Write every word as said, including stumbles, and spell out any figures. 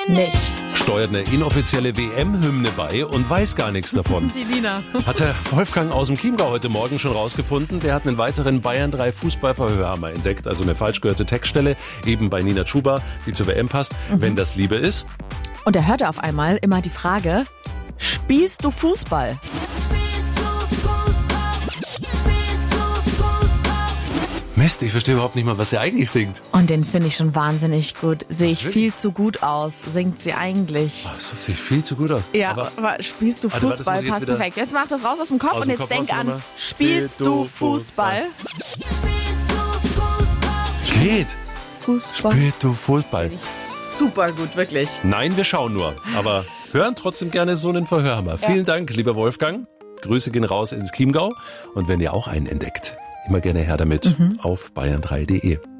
nicht. Steuert eine inoffizielle W M-Hymne bei und weiß gar nichts davon. Die Lina. Hat der Wolfgang aus dem Chiemgau heute Morgen schon rausgefunden. Der hat einen weiteren Bayern drei Fußballverhörhammer entdeckt. Also eine falsch gehörte Textstelle, eben bei Nina Chuba, die zur W M passt. Mhm. Wenn das Liebe ist. Und er hörte auf einmal immer die Frage, spielst du Fußball? Mist, ich verstehe überhaupt nicht mal, was sie eigentlich singt. Und den finde ich schon wahnsinnig gut. Sehe ich viel zu gut aus, singt sie eigentlich. Ach so, sehe ich viel zu gut aus. Ja, aber, aber spielst du Fußball, warte, warte, passt wieder perfekt. Jetzt mach das raus aus dem Kopf aus und jetzt Kopf denk an, spielst du Fußball? Geht. Fußball. Spielst du Fußball? Super gut, wirklich. Nein, wir schauen nur, aber hören trotzdem gerne so einen Verhörhammer. Ja. Vielen Dank, lieber Wolfgang. Grüße gehen raus ins Chiemgau. Und wenn ihr auch einen entdeckt, immer gerne her damit mhm. auf bayern drei punkt de.